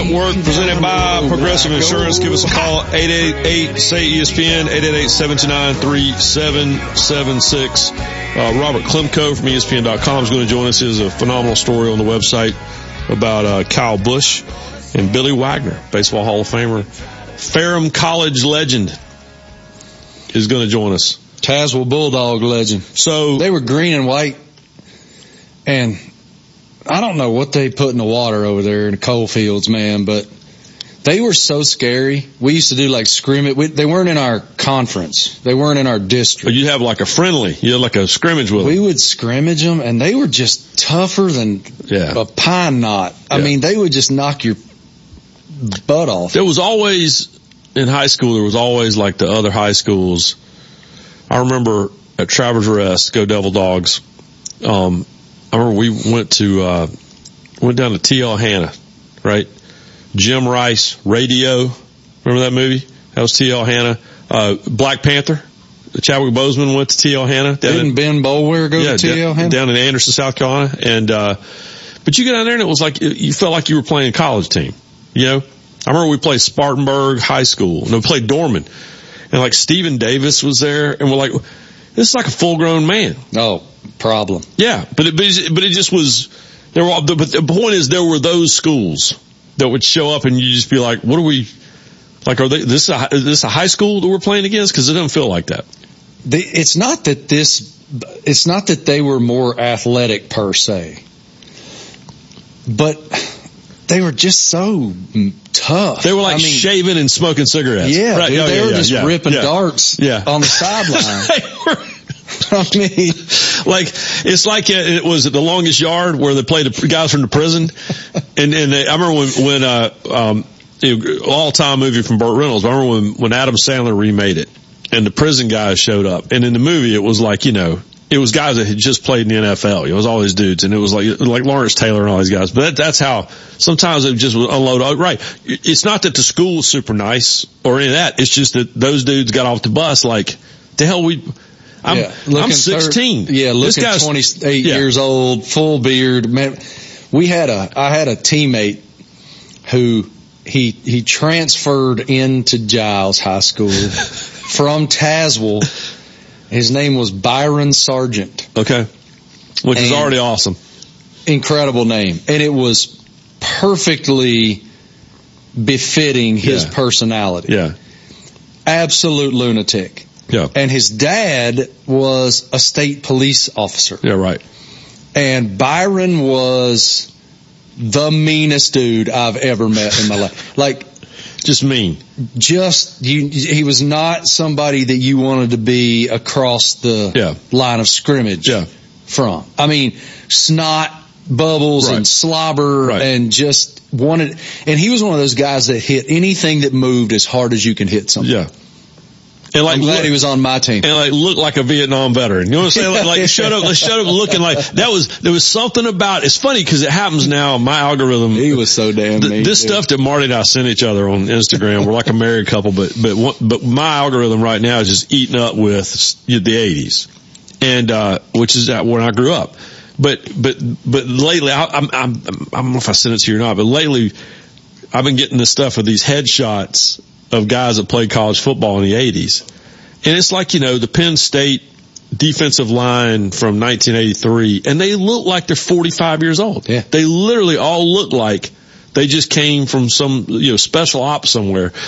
Network, presented by Progressive Insurance. Give us a call, 888-SAY-ESPN, 888-729-3776. Robert Klemko from ESPN.com is going to join us. There's a phenomenal story on the website about Kyle Busch and Billy Wagner, Baseball Hall of Famer. Ferrum College legend is going to join us. Tazewell Bulldog legend. So they were green and white, and I don't know what they put in the water over there in the coal fields, man, but they were so scary. We used to do like scrimmage. They weren't in our conference. They weren't in our district. But you have like a friendly. You had like a scrimmage with them. We would scrimmage them, and they were just tougher than a pine knot. I mean, they would just knock your butt off. There was always, in high school, there was always like the other high schools. I remember at Travers Rest, go Devil Dogs. I remember we went down to T.L. Hanna, right? Jim Rice, Radio. Remember that movie? That was T.L. Hanna. Black Panther. Chadwick Boseman went to T.L. Hanna. Didn't Ben Boulware go to T.L. Hanna? Down in Anderson, South Carolina. And, but you get down there and it was like, you felt like you were playing a college team. You know? I remember we played Spartanburg High School. And we played Dorman. And like Stephen Davis was there. And we're like, this is like a full grown man. Oh, problem. Yeah. But it just was, but the point is there were those schools that would show up and you just be like, what are we, like, are they, is this a high school that we're playing against? Cause it doesn't feel like that. It's not that they were more athletic per se, but they were just so tough. They were like shaving and smoking cigarettes. Yeah. Right? Dude, they were just ripping darts on the sideline. I mean, like, it's like it was The Longest Yard where they played the guys from the prison. And I remember when all-time movie from Burt Reynolds. I remember when Adam Sandler remade it and the prison guys showed up. And in the movie, it was like, you know, it was guys that had just played in the NFL. It was all these dudes, and it was like Lawrence Taylor and all these guys. But that's how sometimes it just would unload. Right. It's not that the school was super nice or any of that. It's just that those dudes got off the bus like, the hell I'm 16. Looking 28 years old, full beard. Man, I had a teammate who he transferred into Giles High School from Tazewell. His name was Byron Sargent. Okay. Which is already awesome. Incredible name. And it was perfectly befitting his personality. Yeah. Absolute lunatic. Yeah. And his dad was a state police officer. Yeah, right. And Byron was the meanest dude I've ever met in my life. Like, just mean. He was not somebody that you wanted to be across the line of scrimmage from. I mean, snot, bubbles, and slobber, and just wanted, and he was one of those guys that hit anything that moved as hard as you can hit something. Yeah. And like, I'm glad he was on my team. And like, looked like a Vietnam veteran. You know what I'm saying? Like showed up looking like, there was something about, it's funny because it happens now, my algorithm. He was so damn mean. This stuff that Marty and I send each other on Instagram, we're like a married couple, but my algorithm right now is just eating up with the 80s. And, which is when I grew up. But lately, I don't know if I sent it to you or not, but lately I've been getting this stuff of these headshots of guys that played college football in the 80s. And it's like, you know, the Penn State defensive line from 1983, and they look like they're 45 years old. Yeah. They literally all look like they just came from some, you know, special ops somewhere.